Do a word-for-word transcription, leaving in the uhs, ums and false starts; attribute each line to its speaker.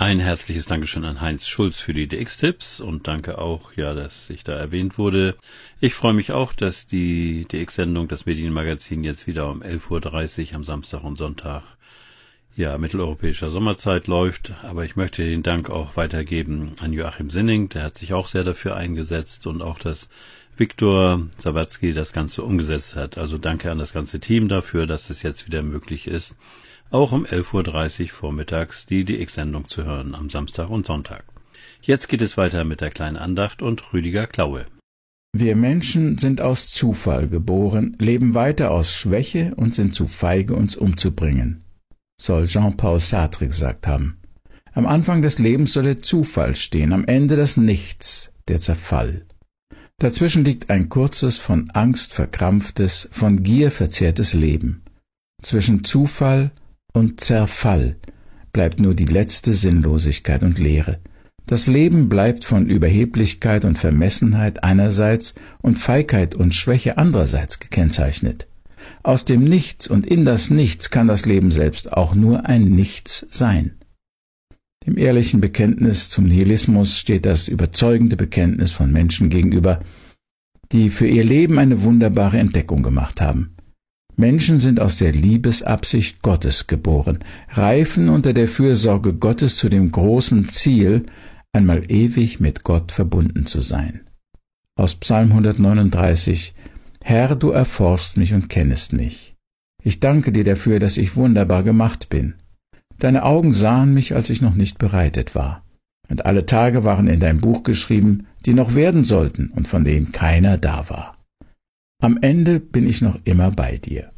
Speaker 1: Ein herzliches Dankeschön an Heinz Schulz für die D X-Tipps und danke auch, ja, dass ich da erwähnt wurde. Ich freue mich auch, dass die D X-Sendung, das Medienmagazin, jetzt wieder um elf Uhr dreißig am Samstag und Sonntag, ja, mitteleuropäischer Sommerzeit läuft. Aber ich möchte den Dank auch weitergeben an Joachim Sinning, der hat sich auch sehr dafür eingesetzt und auch, dass Viktor Sawatzki das Ganze umgesetzt hat. Also danke an das ganze Team dafür, dass es jetzt wieder möglich ist, auch um elf Uhr dreißig vormittags die D X-Sendung zu hören am Samstag und Sonntag. Jetzt geht es weiter mit der kleinen Andacht und Rüdiger Klaue.
Speaker 2: Wir Menschen sind aus Zufall geboren, leben weiter aus Schwäche und sind zu feige, uns umzubringen, soll Jean-Paul Sartre gesagt haben. Am Anfang des Lebens soll der Zufall stehen, am Ende das Nichts, der Zerfall. Dazwischen liegt ein kurzes, von Angst verkrampftes, von Gier verzehrtes Leben. Zwischen Zufall und Zerfall bleibt nur die letzte Sinnlosigkeit und Leere. Das Leben bleibt von Überheblichkeit und Vermessenheit einerseits und Feigheit und Schwäche andererseits gekennzeichnet. Aus dem Nichts und in das Nichts kann das Leben selbst auch nur ein Nichts sein. Dem ehrlichen Bekenntnis zum Nihilismus steht das überzeugende Bekenntnis von Menschen gegenüber, die für ihr Leben eine wunderbare Entdeckung gemacht haben. Menschen sind aus der Liebesabsicht Gottes geboren, reifen unter der Fürsorge Gottes zu dem großen Ziel, einmal ewig mit Gott verbunden zu sein. Aus Psalm hundertneununddreißig: Herr, du erforschst mich und kennest mich. Ich danke dir dafür, dass ich wunderbar gemacht bin. Deine Augen sahen mich, als ich noch nicht bereitet war. Und alle Tage waren in dein Buch geschrieben, die noch werden sollten und von denen keiner da war. Am Ende bin ich noch immer bei dir.